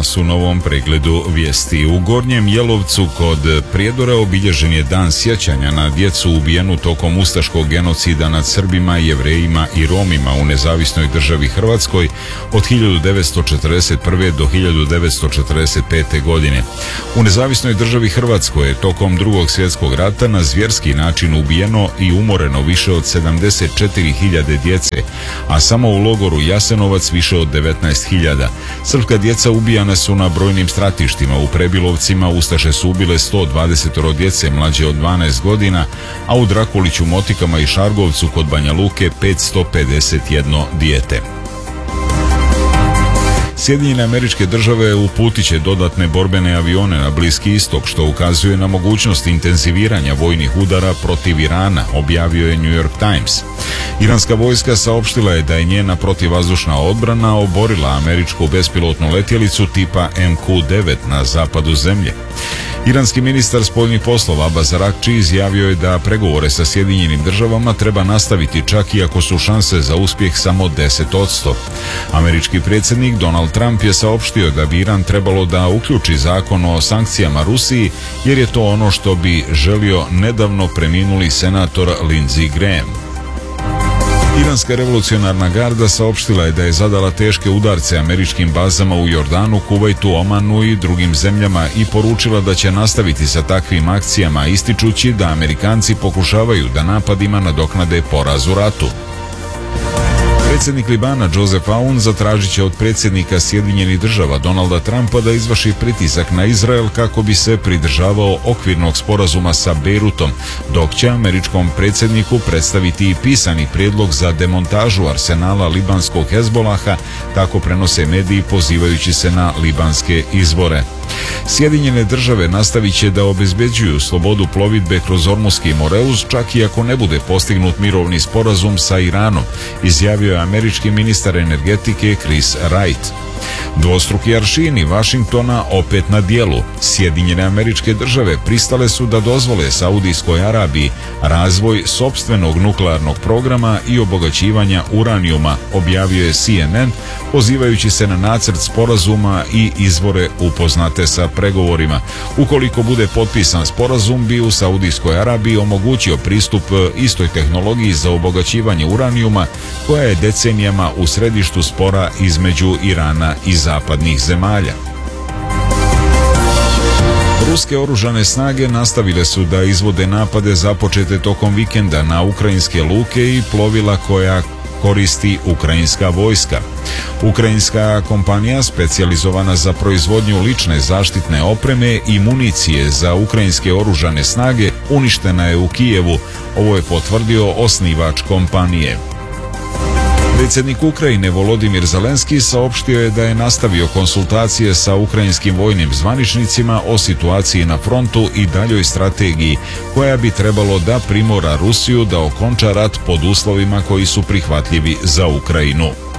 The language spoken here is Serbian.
vas u novom pregledu vijesti. U Gornjem Jelovcu kod Prijedora obilježen je dan sjećanja na djecu ubijenu tokom ustaškog genocida nad Srbima, Jevrejima i Romima u nezavisnoj državi Hrvatskoj od 1941. do 1945. godine. U nezavisnoj državi Hrvatskoj je tokom Drugog svjetskog rata na zvjerski način ubijeno i umoreno više od 74.000 djece, a samo u logoru Jasenovac više od 19.000. Srpska djeca ubijana su na brojnim stratištima. U Prebilovcima ustaše su ubile 120 djece mlađe od 12 godina, a u Drakuliću, Motikama i Šargovcu kod Banja Luke 551 dijete. Sjedinjene Američke Države uputit će dodatne borbene avione na Bliski istok, što ukazuje na mogućnost intenziviranja vojnih udara protiv Irana, objavio je New York Times. Iranska vojska saopštila je da je njena protivvazdušna odbrana oborila američku bespilotnu letjelicu tipa MQ-9 na zapadu zemlje. Iranski ministar spoljnih poslova Abbas Araghči izjavio je da pregovore sa Sjedinjenim Državama treba nastaviti čak i ako su šanse za uspjeh samo 10%. Američki predsjednik Donald Trump je saopštio da bi Iran trebalo da uključi zakon o sankcijama Rusiji, jer je to ono što bi želio nedavno preminuli senator Lindsey Graham. Iranska revolucionarna garda saopštila je da je zadala teške udarce američkim bazama u Jordanu, Kuvajtu, Omanu i drugim zemljama i poručila da će nastaviti sa takvim akcijama, ističući da Amerikanci pokušavaju da napadima nadoknade poraz u ratu. Predsjednik Libana Joseph Aoun zatražit će od predsjednika Sjedinjenih Država Donalda Trumpa da izvrši pritisak na Izrael kako bi se pridržavao okvirnog sporazuma sa Bejrutom, dok će američkom predsjedniku predstaviti i pisani prijedlog za demontažu arsenala libanskog Hezbolaha, tako prenose mediji pozivajući se na libanske izvore. Sjedinjene Države nastavit će da obezbeđuju slobodu plovidbe kroz Ormuski Moreuz, čak i ako ne bude postignut mirovni sporazum sa Iranom, izjavio je američki ministar energetike Chris Wright. Dvostruki aršini Vašingtona opet na dijelu. Sjedinjene Američke Države pristale su da dozvole Saudijskoj Arabiji razvoj sopstvenog nuklearnog programa i obogaćivanja uranijuma, objavio je CNN, pozivajući se na nacrt sporazuma i izvore upoznate sa pregovorima. Ukoliko bude potpisan sporazum, bi u Saudijskoj Arabiji omogućio pristup istoj tehnologiji za obogaćivanje uranijuma, koja je decenijama u središtu spora između Irana i zapadnih zemalja. Ruske oružane snage nastavile su da izvode napade započete tokom vikenda na ukrajinske luke i plovila koja koristi ukrajinska vojska. Ukrajinska kompanija specijalizovana za proizvodnju lične zaštitne opreme i municije za ukrajinske oružane snage uništena je u Kijevu, ovo je potvrdio osnivač kompanije. Predsjednik Ukrajine Volodimir Zelenski saopštio je da je nastavio konsultacije sa ukrajinskim vojnim zvaničnicima o situaciji na frontu i daljoj strategiji, koja bi trebalo da primora Rusiju da okonča rat pod uslovima koji su prihvatljivi za Ukrajinu.